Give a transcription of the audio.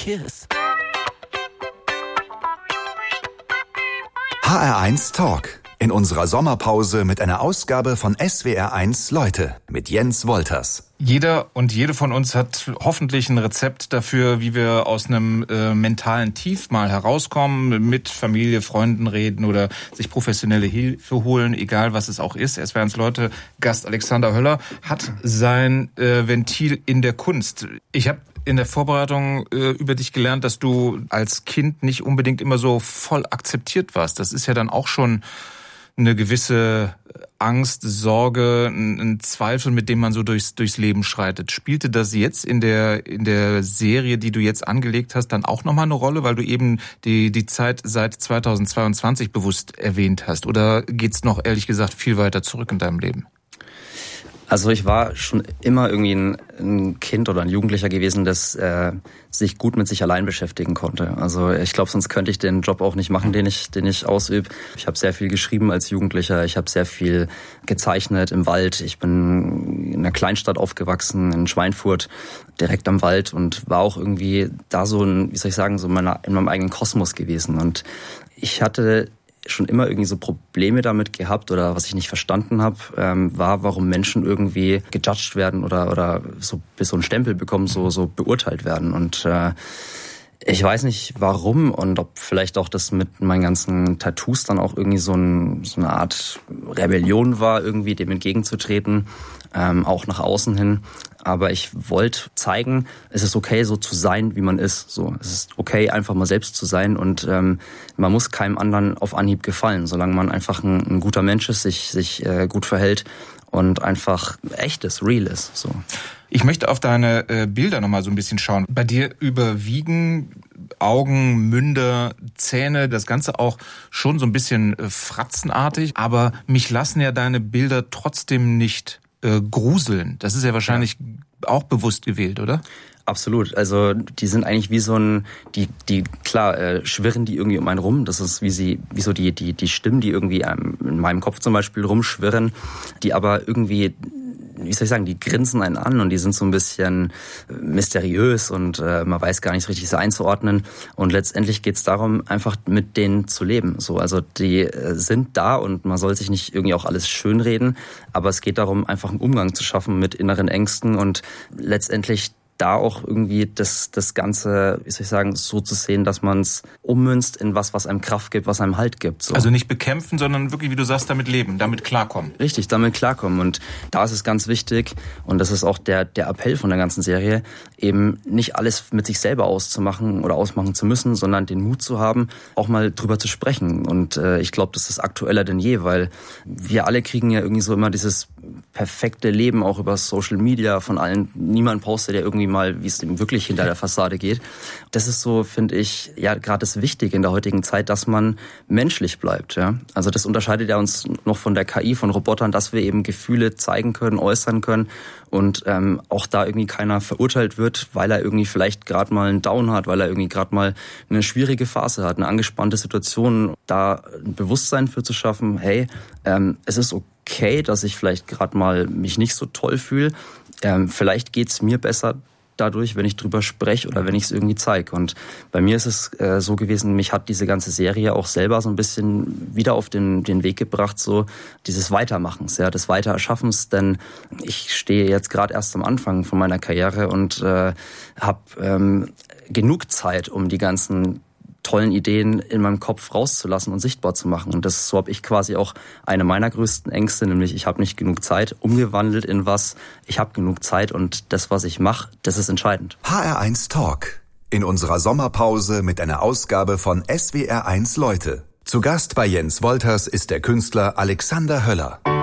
kiss. HR1 Talk. In unserer Sommerpause mit einer Ausgabe von SWR1 Leute mit Jens Wolters. Jeder und jede von uns hat hoffentlich ein Rezept dafür, wie wir aus einem mentalen Tief mal herauskommen, mit Familie, Freunden reden oder sich professionelle Hilfe holen, egal was es auch ist. SWR1 Leute, Gast Alexander Höller, hat sein Ventil in der Kunst. Ich habe in der Vorbereitung über dich gelernt, dass du als Kind nicht unbedingt immer so voll akzeptiert warst. Das ist ja dann auch schon eine gewisse Angst, Sorge, ein Zweifel, mit dem man so durchs Leben schreitet. Spielte das jetzt in der Serie, die du jetzt angelegt hast, dann auch nochmal eine Rolle, weil du eben die Zeit seit 2022 bewusst erwähnt hast? Oder geht's noch, ehrlich gesagt, viel weiter zurück in deinem Leben? Also ich war schon immer irgendwie ein Kind oder ein Jugendlicher gewesen, das sich gut mit sich allein beschäftigen konnte. Also ich glaube, sonst könnte ich den Job auch nicht machen, den ich ausübe. Ich habe sehr viel geschrieben als Jugendlicher. Ich habe sehr viel gezeichnet im Wald. Ich bin in einer Kleinstadt aufgewachsen, in Schweinfurt, direkt am Wald, und war auch irgendwie da so in meinem eigenen Kosmos gewesen. Und ich hatte schon immer irgendwie so Probleme damit gehabt, oder was ich nicht verstanden habe, war, warum Menschen irgendwie gejudged werden oder so bis so einen Stempel bekommen, so beurteilt werden. Und ich weiß nicht warum, und ob vielleicht auch das mit meinen ganzen Tattoos dann auch irgendwie so eine Art Rebellion war, irgendwie dem entgegenzutreten, auch nach außen hin. Aber ich wollte zeigen, es ist okay, so zu sein, wie man ist. So, es ist okay, einfach mal selbst zu sein, und man muss keinem anderen auf Anhieb gefallen, solange man einfach ein guter Mensch ist, sich gut verhält und einfach echt ist, real ist. So. Ich möchte auf deine Bilder nochmal so ein bisschen schauen. Bei dir überwiegen Augen, Münder, Zähne, das Ganze auch schon so ein bisschen fratzenartig. Aber mich lassen ja deine Bilder trotzdem nicht gruseln. Das ist ja wahrscheinlich auch bewusst gewählt, oder? Absolut. Also die sind eigentlich wie so schwirren die irgendwie um einen rum. Das ist wie so die Stimmen, die irgendwie in meinem Kopf zum Beispiel rumschwirren, die aber irgendwie, wie soll ich sagen, die grinsen einen an, und die sind so ein bisschen mysteriös, und man weiß gar nicht so richtig, sie einzuordnen. Und letztendlich geht es darum, einfach mit denen zu leben. So, also die sind da, und man soll sich nicht irgendwie auch alles schönreden, aber es geht darum, einfach einen Umgang zu schaffen mit inneren Ängsten, und letztendlich da auch irgendwie das Ganze, wie soll ich sagen, so zu sehen, dass man es ummünzt in was einem Kraft gibt, was einem Halt gibt. So. Also nicht bekämpfen, sondern wirklich, wie du sagst, damit leben, damit klarkommen. Richtig, damit klarkommen. Und da ist es ganz wichtig, und das ist auch der Appell von der ganzen Serie, eben nicht alles mit sich selber auszumachen oder ausmachen zu müssen, sondern den Mut zu haben, auch mal drüber zu sprechen. Und ich glaube, das ist aktueller denn je, weil wir alle kriegen ja irgendwie so immer dieses perfekte Leben auch über Social Media von allen. Niemand postet ja irgendwie mal, wie es ihm wirklich hinter der Fassade geht. Das ist so, finde ich, ja gerade das Wichtige in der heutigen Zeit, dass man menschlich bleibt. Ja? Also das unterscheidet ja uns noch von der KI, von Robotern, dass wir eben Gefühle zeigen können, äußern können, und auch da irgendwie keiner verurteilt wird, weil er irgendwie vielleicht gerade mal einen Down hat, weil er irgendwie gerade mal eine schwierige Phase hat, eine angespannte Situation. Da ein Bewusstsein für zu schaffen, hey, es ist okay, dass ich vielleicht gerade mal mich nicht so toll fühle. Vielleicht geht's mir besser dadurch, wenn ich drüber spreche oder wenn ich es irgendwie zeige. Und bei mir ist es so gewesen, mich hat diese ganze Serie auch selber so ein bisschen wieder auf den Weg gebracht, so dieses Weitermachens, ja, des Weitererschaffens, denn ich stehe jetzt gerade erst am Anfang von meiner Karriere und habe genug Zeit, um die ganzen tollen Ideen in meinem Kopf rauszulassen und sichtbar zu machen. Und so habe ich quasi auch eine meiner größten Ängste, nämlich ich habe nicht genug Zeit, umgewandelt in ich habe genug Zeit, und das, was ich mache, das ist entscheidend. HR1 Talk. In unserer Sommerpause mit einer Ausgabe von SWR1 Leute. Zu Gast bei Jens Wolters ist der Künstler Alexander Höller.